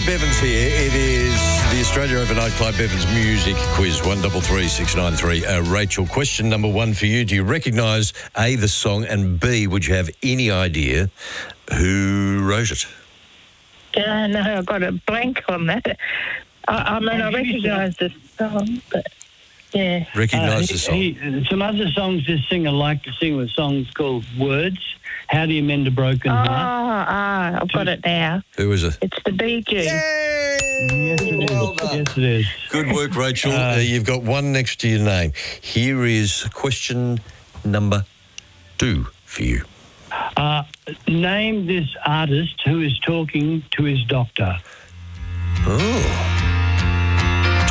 Bevans here. It is the Australia Overnight Clyde Bevans Music Quiz, 133693. Rachel, question number one for you. Do you recognise A, the song, and B, would you have any idea who wrote it? No, I've got a blank on that. I recognise the song, but yeah. Recognise the song. Some other songs this singer liked to sing were songs called Words. How do you mend a broken heart? I've got it now. Who is it? It's the Bee Gees. Yes, it is. Well done. Yes, it is. Good work, Rachel. You've got one next to your name. Here is question number 2 for you. Name this artist who is talking to his doctor. Oh.